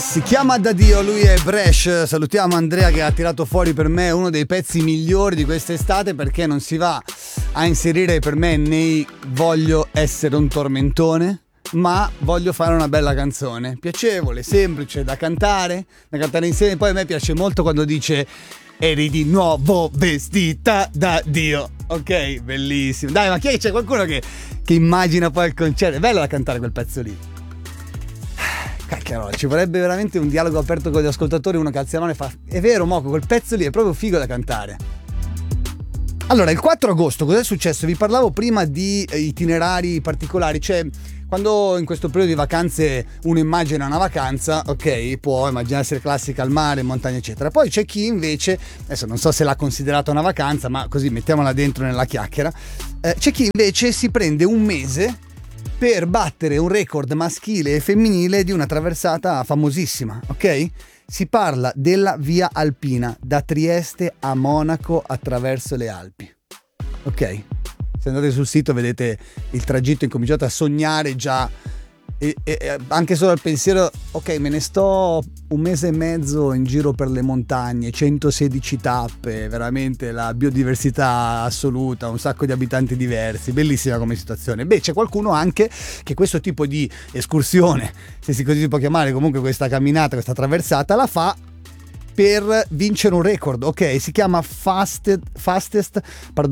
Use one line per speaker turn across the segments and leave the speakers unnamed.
Si chiama Da Dio, lui è Bresh. Salutiamo Andrea che ha tirato fuori per me uno dei pezzi migliori di quest'estate, perché non si va a inserire per me nei voglio essere un tormentone, ma voglio fare una bella canzone, piacevole, semplice, da cantare insieme. Poi a me piace molto quando dice eri di nuovo vestita da Dio. Ok, bellissimo. Dai, ma chi è? C'è qualcuno che immagina poi il concerto? È bello da cantare quel pezzo lì. Cacchio, ci vorrebbe veramente un dialogo aperto con gli ascoltatori, uno che alza la mano e fa: è vero Moco, quel pezzo lì è proprio figo da cantare. Allora, il 4 agosto cos'è successo? Vi parlavo prima di itinerari particolari, cioè quando in questo periodo di vacanze uno immagina una vacanza, ok, può immaginarsi le classiche al mare, montagna eccetera. Poi c'è chi invece, adesso non so se l'ha considerata una vacanza, ma così mettiamola dentro nella chiacchiera, c'è chi invece si prende un mese per battere un record maschile e femminile di una traversata famosissima, ok? Si parla della Via Alpina, da Trieste a Monaco attraverso le Alpi, ok? Se andate sul sito vedete il tragitto, incominciate a sognare già e anche solo al pensiero, ok, me ne sto un mese e mezzo in giro per le montagne, 116 tappe, veramente la biodiversità assoluta, un sacco di abitanti diversi, bellissima come situazione. Beh, c'è qualcuno anche che questo tipo di escursione, se così si può chiamare, comunque questa camminata, questa traversata, la fa per vincere un record, ok? Si chiama fastest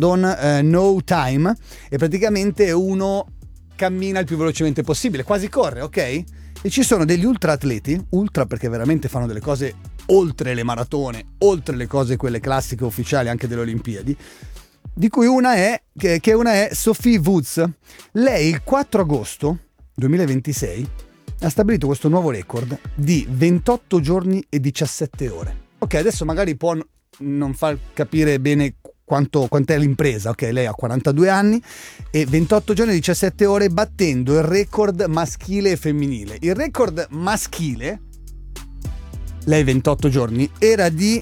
no time, e praticamente uno cammina il più velocemente possibile, quasi corre, ok? E ci sono degli ultra atleti, ultra perché veramente fanno delle cose oltre le maratone, oltre le cose quelle classiche ufficiali anche delle Olimpiadi, di cui una è Sophie Woods. Lei il 4 agosto 2026 ha stabilito questo nuovo record di 28 giorni e 17 ore. Ok, adesso magari può non far capire bene quant'è l'impresa, ok? Lei ha 42 anni e 28 giorni e 17 ore, battendo il record maschile e femminile. Il record maschile, lei 28 giorni, era di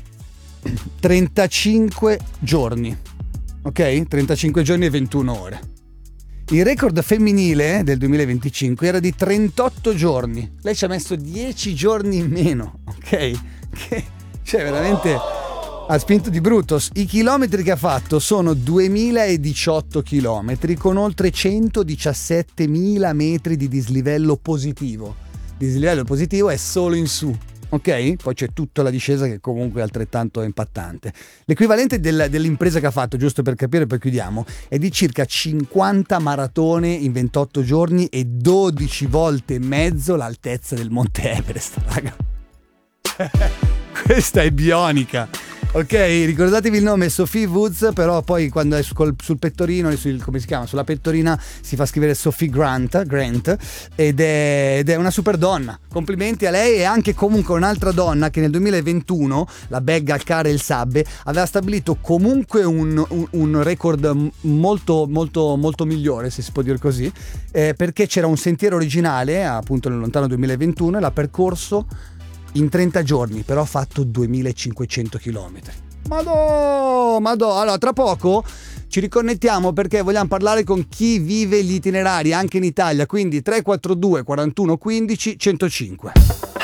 35 giorni, ok? 35 giorni e 21 ore. Il record femminile del 2025 era di 38 giorni. Lei ci ha messo 10 giorni in meno, ok? Cioè veramente ha spinto di brutto. I chilometri che ha fatto sono 2018 chilometri con oltre 117.000 metri di dislivello positivo. Dislivello positivo è solo in su, ok? Poi c'è tutta la discesa che comunque è altrettanto impattante. L'equivalente dell'impresa che ha fatto, giusto per capire, poi chiudiamo, è di circa 50 maratone in 28 giorni e 12 volte e mezzo l'altezza del Monte Everest, raga. Questa è bionica. Ok, ricordatevi il nome Sophie Woods, però poi quando è sul pettorino, come si chiama? Sulla pettorina si fa scrivere Sophie Grant ed è una super donna. Complimenti a lei. E anche comunque un'altra donna che nel 2021, la Begga Karel Sabbe, aveva stabilito comunque un record molto molto molto migliore, se si può dire così, perché c'era un sentiero originale appunto nel lontano 2021 e l'ha percorso in 30 giorni, però ha fatto 2500 km. Madò! Allora, tra poco ci riconnettiamo perché vogliamo parlare con chi vive gli itinerari anche in Italia, quindi 342 41 15 105.